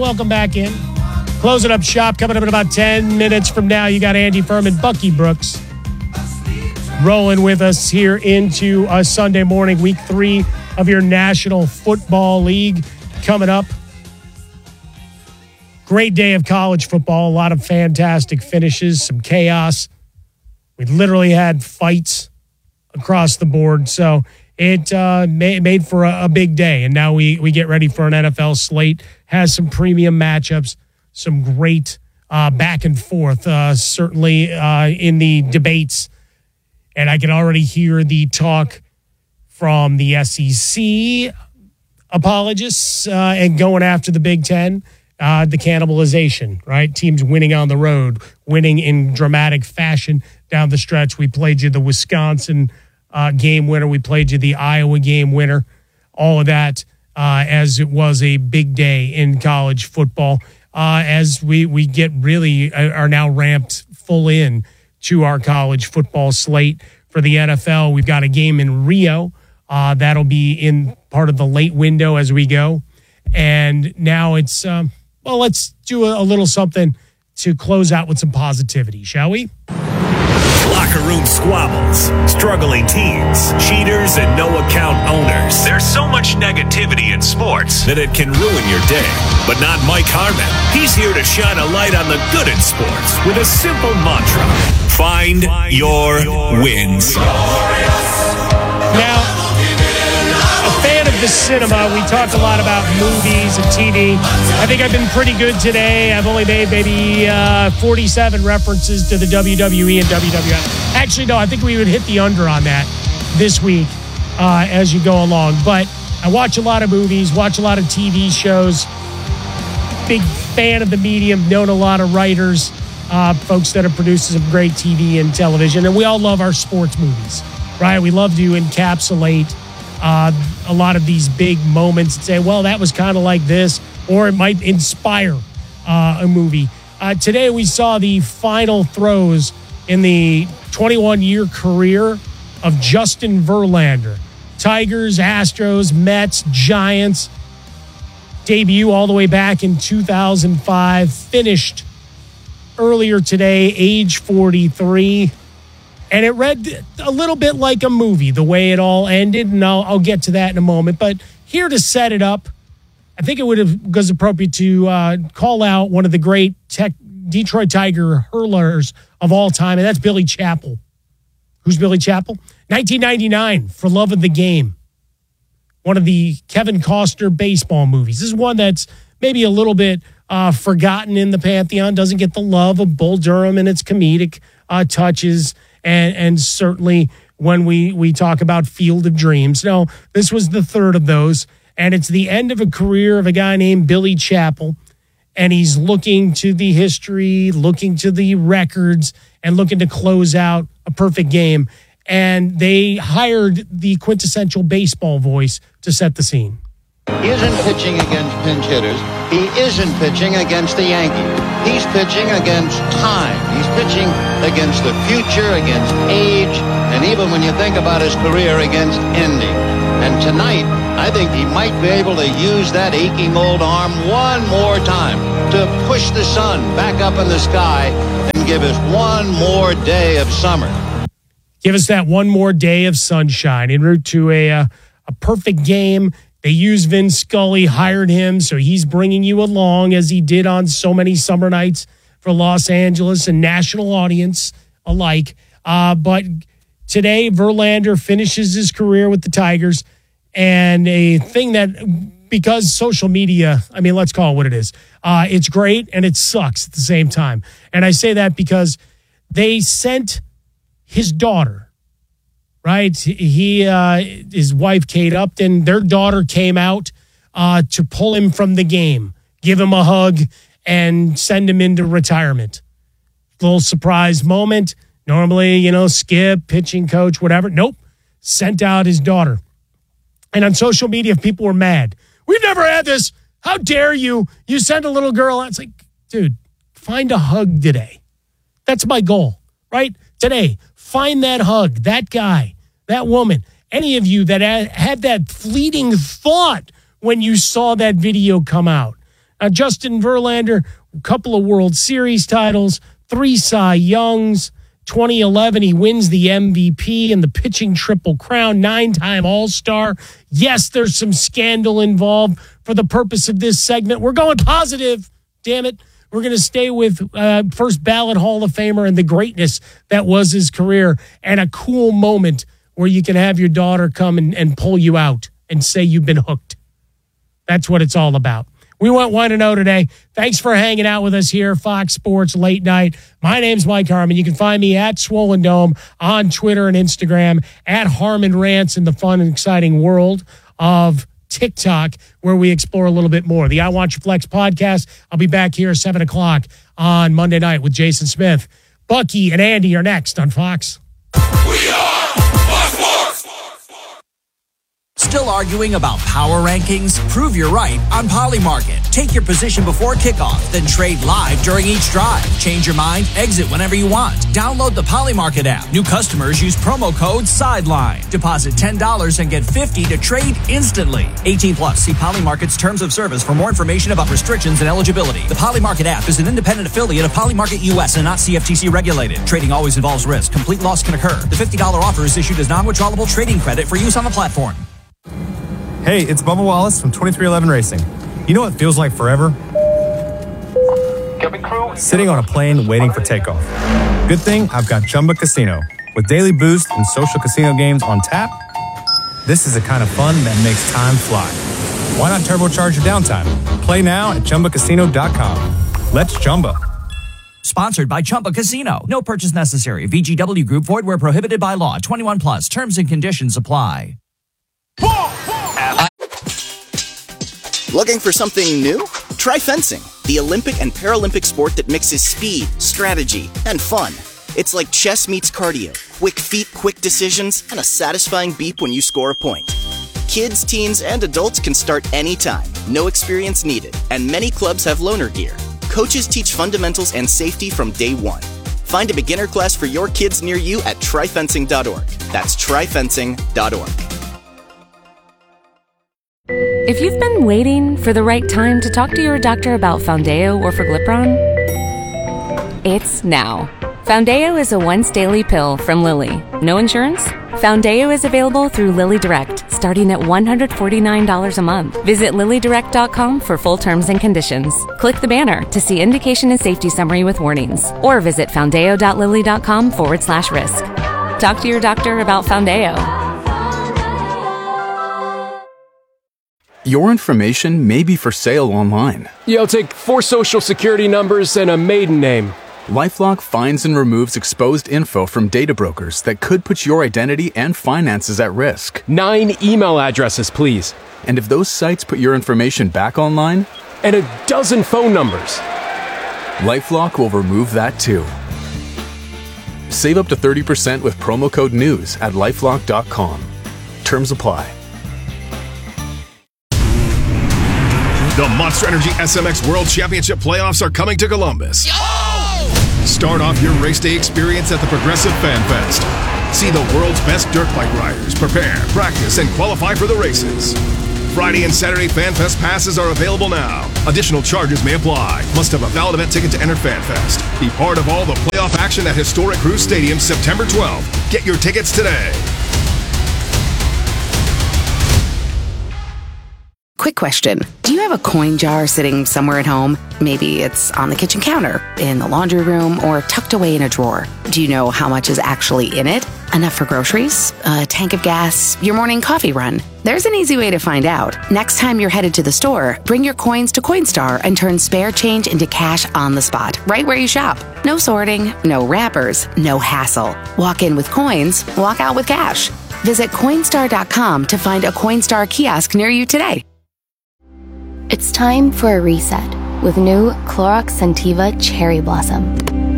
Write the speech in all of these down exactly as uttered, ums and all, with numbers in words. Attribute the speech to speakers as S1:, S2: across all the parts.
S1: welcome back in. Closing up shop, coming up in about ten minutes from now. You got Andy Furman, Bucky Brooks, rolling with us here into a Sunday morning, week three of your National Football League coming up. Great day of college football, a lot of fantastic finishes, some chaos. We literally had fights across the board, so it uh, made, made for a, a big day. And now we, we get ready for an N F L slate, has some premium matchups, some great uh, back and forth, uh, certainly uh, in the debates. And I can already hear the talk from the S E C apologists uh, and going after the Big Ten. Uh, the cannibalization, right? Teams winning on the road, winning in dramatic fashion down the stretch. We played you the Wisconsin uh, game winner. We played you the Iowa game winner. All of that uh, as it was a big day in college football. Uh, as we, we get really uh, are now ramped full in to our college football slate for the N F L. We've got a game in Rio. Uh, that'll be in part of the late window as we go. And now it's... Um, Well, let's do a, a little something to close out with some positivity, shall we?
S2: Locker room squabbles, struggling teams, cheaters, and no-account owners. There's so much negativity in sports that it can ruin your day. But not Mike Harmon. He's here to shine a light on the good in sports with a simple mantra. Find, Find your, your wins.
S1: Now, a fan of the cinema, we talked a lot about movies and T V. I think I've been pretty good today. I've only made maybe uh, forty-seven references to the W W E and W W F. Actually, no, I think we would hit the under on that this week uh, as you go along. But I watch a lot of movies, watch a lot of T V shows. Big fan of the medium, known a lot of writers, uh, folks that have produced some great T V and television. And we all love our sports movies, right? We love to encapsulate Uh, a lot of these big moments and say, well, that was kind of like this, or it might inspire uh, a movie. Uh, today we saw the final throws in the twenty-one-year career of Justin Verlander. Tigers, Astros, Mets, Giants. Debut all the way back in two thousand five. Finished earlier today, age forty-three. And it read a little bit like a movie, the way it all ended, and I'll, I'll get to that in a moment. But here to set it up, I think it would have was appropriate to uh, call out one of the great tech, Detroit Tiger hurlers of all time, and that's Billy Chappell. Who's Billy Chappell? nineteen ninety-nine, For Love of the Game. One of the Kevin Costner baseball movies. This is one that's maybe a little bit uh, forgotten in the pantheon, doesn't get the love of Bull Durham and its comedic uh, touches. And, and certainly when we, we talk about Field of Dreams. No, this was the third of those. And it's the end of a career of a guy named Billy Chappell. And he's looking to the history, looking to the records, and looking to close out a perfect game. And they hired the quintessential baseball voice to set the scene.
S3: He isn't pitching against pinch hitters. He isn't pitching against the Yankees. He's pitching against time. He's pitching against the future, against age, and even when you think about his career, against ending. And tonight, I think he might be able to use that aching old arm one more time to push the sun back up in the sky and give us one more day of summer.
S1: Give us that one more day of sunshine en route to a, uh, a perfect game. They used Vin Scully, hired him, so he's bringing you along as he did on so many summer nights for Los Angeles and national audience alike. Uh, but today, Verlander finishes his career with the Tigers, and a thing that, because social media, I mean, let's call it what it is. Uh, it's great, and it sucks at the same time. And I say that because they sent his daughter, right? He, uh, his wife, Kate Upton, their daughter came out uh, to pull him from the game, give him a hug, and send him into retirement. Little surprise moment. Normally, you know, Skip, pitching coach, whatever. Nope. Sent out his daughter. And on social media, people were mad. We've never had this. How dare you? You send a little girl out. It's like, dude, find a hug today. That's my goal, right? Today, find that hug, that guy, that woman, any of you that had that fleeting thought when you saw that video come out. Uh, Justin Verlander, a couple of World Series titles, three Cy Youngs. twenty eleven, he wins the M V P and the pitching triple crown, nine-time All-Star. Yes, there's some scandal involved. For the purpose of this segment, we're going positive. Damn it. We're going to stay with uh, first ballot Hall of Famer and the greatness that was his career, and a cool moment where you can have your daughter come and, and pull you out and say you've been hooked. That's what it's all about. We went one and oh today. Thanks for hanging out with us here, Fox Sports Late Night. My name's Mike Harmon. You can find me at Swollen Dome on Twitter and Instagram, at Harmon Rants in the fun and exciting world of TikTok, where we explore a little bit more. The I Want You Flex podcast. I'll be back here at seven o'clock on Monday night with Jason Smith. Bucky and Andy are next on Fox.
S4: We are Fox Sports.
S5: Still arguing about power rankings? Prove you're right on Polymarket. Take your position before kickoff, then trade live during each drive. Change your mind, exit whenever you want. Download the Polymarket app. New customers use promo code SIDELINE. Deposit ten dollars and get fifty dollars to trade instantly. eighteen plus. See Polymarket's terms of service for more information about restrictions and eligibility. The Polymarket app is an independent affiliate of Polymarket U S and not C F T C regulated. Trading always involves risk. Complete loss can occur. The fifty dollars offer is issued as non-withdrawable trading credit for use on the platform.
S6: Hey, it's Bubba Wallace from twenty-three eleven Racing. You know what feels like forever? Sitting on a plane waiting for takeoff. Good thing I've got Chumba Casino. With daily boost and social casino games on tap, this is the kind of fun that makes time fly. Why not turbocharge your downtime? Play now at Chumba Casino dot com. Let's Chumba.
S5: Sponsored by Chumba Casino. No purchase necessary. V G W Group. Void where prohibited by law. twenty-one plus. Terms and conditions apply.
S7: Looking for something new? Try fencing, the Olympic and Paralympic sport that mixes speed, strategy, and fun. It's like chess meets cardio. Quick feet, quick decisions, and a satisfying beep when you score a point. Kids, teens, and adults can start anytime. No experience needed. And many clubs have loaner gear. Coaches teach fundamentals and safety from day one. Find a beginner class for your kids near you at try fencing dot org. That's try fencing dot org.
S8: If you've been waiting for the right time to talk to your doctor about Foundayo or Forglipron, it's now. Foundayo is a once-daily pill from Lilly. No insurance? Foundayo is available through Lilly Direct, starting at one hundred forty-nine dollars a month. Visit lilly direct dot com for full terms and conditions. Click the banner to see indication and safety summary with warnings. Or visit foundayo dot lilly dot com forward slash risk. Talk to your doctor about Foundayo.
S9: Your information may be for sale online.
S10: Yeah, I'll take four social security numbers and a maiden name.
S9: LifeLock finds and removes exposed info from data brokers that could put your identity and finances at risk.
S10: Nine email addresses, please.
S9: And if those sites put your information back online?
S10: And a dozen phone numbers.
S9: LifeLock will remove that too. Save up to thirty percent with promo code NEWS at lifelock dot com. Terms apply.
S11: The Monster Energy S M X World Championship playoffs are coming to Columbus. Yo! Start off your race day experience at the Progressive Fan Fest. See the world's best dirt bike riders prepare, practice, and qualify for the races. Friday and Saturday Fan Fest passes are available now. Additional charges may apply. Must have a valid event ticket to enter FanFest. Be part of all the playoff action at historic Cruise Stadium September twelfth. Get your tickets today.
S12: Quick question. Do you have a coin jar sitting somewhere at home? Maybe it's on the kitchen counter, in the laundry room, or tucked away in a drawer. Do you know how much is actually in it? Enough for groceries? A tank of gas? Your morning coffee run? There's an easy way to find out. Next time you're headed to the store, bring your coins to Coinstar and turn spare change into cash on the spot, right where you shop. No sorting, no wrappers, no hassle. Walk in with coins, walk out with cash. Visit Coinstar dot com to find a Coinstar kiosk near you today.
S13: It's time for a reset with new Clorox Scentiva Cherry Blossom.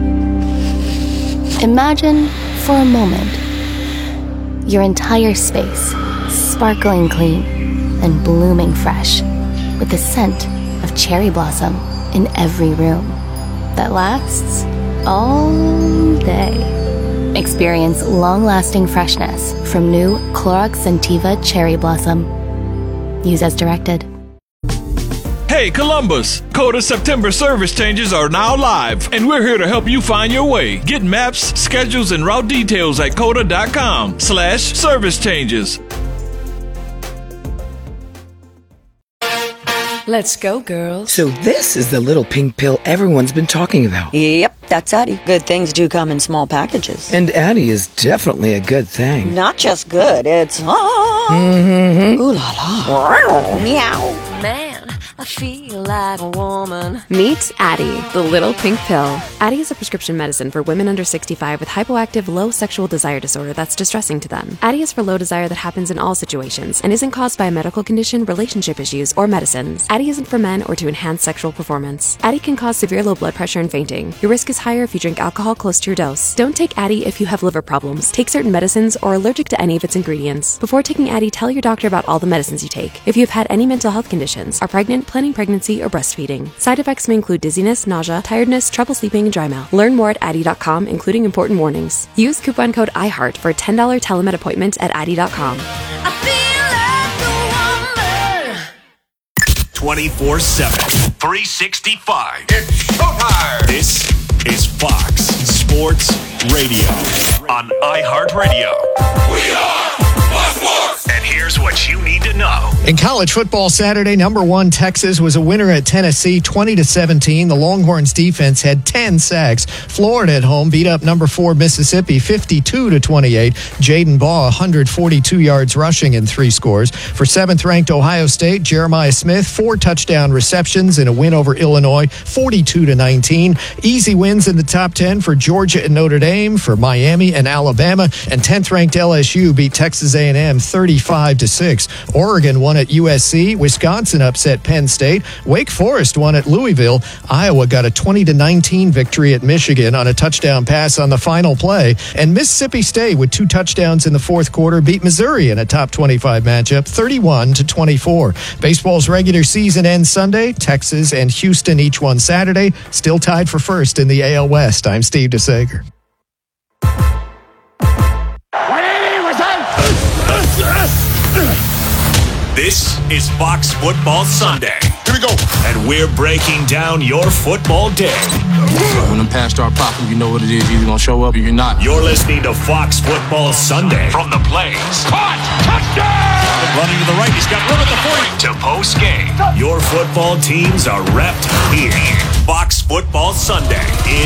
S13: Imagine, for a moment, your entire space sparkling clean and blooming fresh with the scent of cherry blossom in every room that lasts all day. Experience long-lasting freshness from new Clorox Scentiva Cherry Blossom. Use as directed.
S14: Hey, Columbus! Coda September service changes are now live, and we're here to help you find your way. Get maps, schedules, and route details at coda.com slash service changes.
S15: Let's go, girls.
S16: So this is the little pink pill everyone's been talking about.
S15: Yep, that's Addie. Good things do come in small packages.
S16: And Addie is definitely a good thing.
S15: Not just good, it's... Ah.
S16: Mm-hmm.
S15: Ooh la la. Meow.
S17: Man, I feel like a woman.
S18: Meet Addie, the little pink pill. Addie is a prescription medicine for women under sixty-five with hypoactive low sexual desire disorder that's distressing to them. Addie is for low desire that happens in all situations and isn't caused by a medical condition, relationship issues, or medicines. Addie isn't for men or to enhance sexual performance. Addie can cause severe low blood pressure and fainting. Your risk is higher if you drink alcohol close to your dose. Don't take Addie if you have liver problems, take certain medicines, or are allergic to any of its ingredients. Before taking Addie, tell your doctor about all the medicines you take. If you have had any mental health conditions, are pregnant, planning pregnancy, or breastfeeding. Side effects may include dizziness, nausea, tiredness, trouble sleeping, and dry mouth. Learn more at Addie dot com, including important warnings. Use coupon code iHeart for a ten dollars telemed appointment at Addie dot com.
S2: twenty-four seven, three sixty-five. It's showtime. This is Fox Sports Radio on iHeartRadio. We are Fox Sports. And here's what you need to know.
S19: In college football Saturday, number one Texas was a winner at Tennessee, twenty to seventeen. The Longhorns defense had ten sacks. Florida at home beat up number four Mississippi, fifty-two to twenty-eight. Jaden Baugh, one hundred forty-two yards rushing and three scores. For seventh-ranked Ohio State, Jeremiah Smith, four touchdown receptions in a win over Illinois, forty-two to nineteen. Easy wins in the top ten for Georgia and Notre Dame, for Miami and Alabama, and tenth-ranked L S U beat Texas A and M thirty-five to six. Oregon won at U S C. Wisconsin upset Penn State. Wake Forest won at Louisville. Iowa got a twenty to nineteen victory at Michigan on a touchdown pass on the final play. And Mississippi State, with two touchdowns in the fourth quarter, beat Missouri in a top twenty-five matchup, thirty-one to twenty-four. Baseball's regular season ends Sunday. Texas and Houston each won Saturday. Still tied for first in the A L West. I'm Steve DeSager.
S2: This is Fox Football Sunday. Here we go. And we're breaking down your football day.
S20: When them pass start popping, you know what it is. You're either going to show up or you're not.
S2: You're listening to Fox Football Sunday. From the plains. Caught! Touchdown! Running to the right. He's got room at the forty. To post game. Your football teams are repped here. Fox Football Sunday is